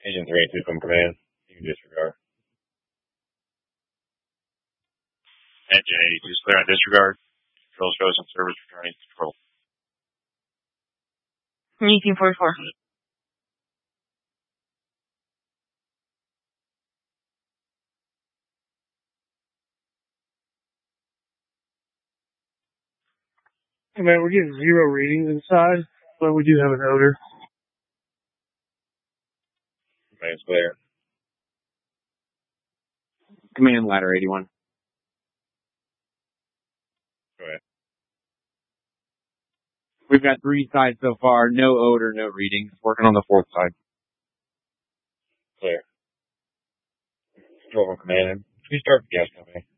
Agent 382 from command. You can disregard. Engine 82 is clear on disregard. Control shows on service returning to control. 1844. Hey man, we're getting 0 readings inside, but we do have an odor. Command's clear. Command ladder 81. Go ahead. We've got 3 sides so far. No odor, no readings. Working on the 4th side. Clear. Control from command. Please start the gas company.